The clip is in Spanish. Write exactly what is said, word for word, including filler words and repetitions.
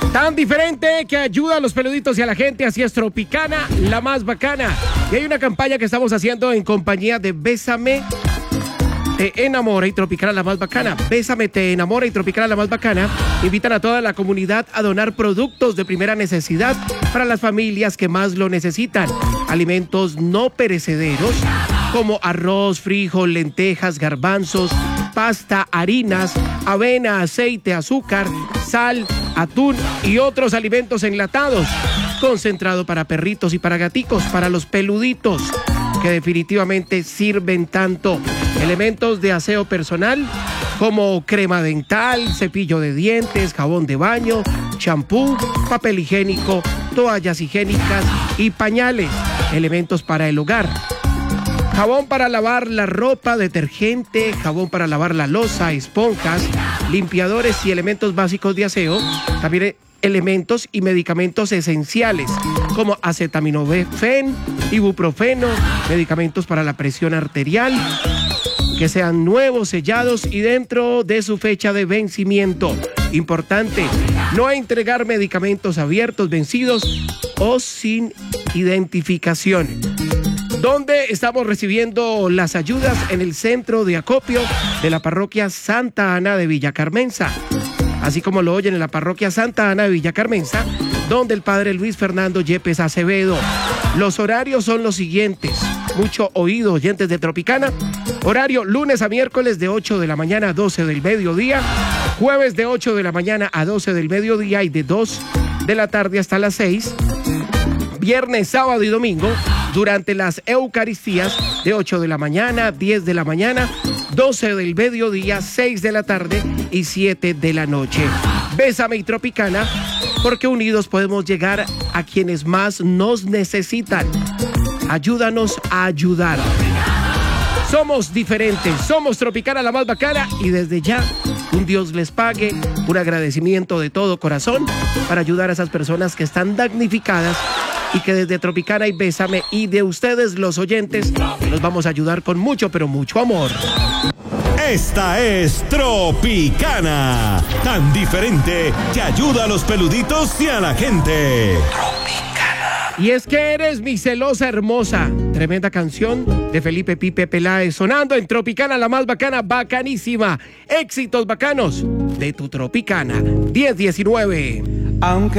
Tan diferente que ayuda a los peluditos y a la gente, así es Tropicana, la más bacana. Y hay una campaña que estamos haciendo en compañía de Bésame, Te Enamora y Tropicana, la más bacana. Bésame, Te Enamora y Tropicana, la más bacana invitan a toda la comunidad a donar productos de primera necesidad para las familias que más lo necesitan. Alimentos no perecederos como arroz, frijol, lentejas, garbanzos, pasta, harinas, avena, aceite, azúcar, sal, atún y otros alimentos enlatados. Concentrado para perritos y para gaticos, para los peluditos, que definitivamente sirven tanto. Elementos de aseo personal como crema dental, cepillo de dientes, jabón de baño, champú, papel higiénico, toallas higiénicas y pañales. Elementos para el hogar. Jabón para lavar la ropa, detergente, jabón para lavar la loza, esponjas, limpiadores y elementos básicos de aseo. También elementos y medicamentos esenciales como acetaminofén, ibuprofeno, medicamentos para la presión arterial, que sean nuevos, sellados y dentro de su fecha de vencimiento. Importante, no entregar medicamentos abiertos, vencidos o sin identificación. ¿Dónde estamos recibiendo las ayudas? En el centro de acopio de la parroquia Santa Ana de Villa Carmenza. Así como lo oyen, en la parroquia Santa Ana de Villa Carmenza, donde el padre Luis Fernando Yepes Acevedo. Los horarios son los siguientes. Mucho oído, oyentes de Tropicana. Horario lunes a miércoles de ocho de la mañana a doce del mediodía. Jueves de ocho de la mañana a doce del mediodía y de dos de la tarde hasta las seis. Viernes, sábado y domingo durante las Eucaristías de ocho de la mañana, diez de la mañana, doce del mediodía, seis de la tarde y siete de la noche. Bésame y Tropicana, porque unidos podemos llegar a quienes más nos necesitan. Ayúdanos a ayudar. Somos diferentes, somos Tropicana, la más bacana, y desde ya un Dios les pague, un agradecimiento de todo corazón para ayudar a esas personas que están damnificadas y que desde Tropicana y Bésame y de ustedes los oyentes los vamos a ayudar con mucho, pero mucho amor. Esta es Tropicana, tan diferente que ayuda a los peluditos y a la gente. Tropicana. Y es que eres mi celosa hermosa. Tremenda canción de Felipe Pipe Peláez sonando en Tropicana, la más bacana, bacanísima. Éxitos bacanos de tu Tropicana. diez diecinueve. Aunque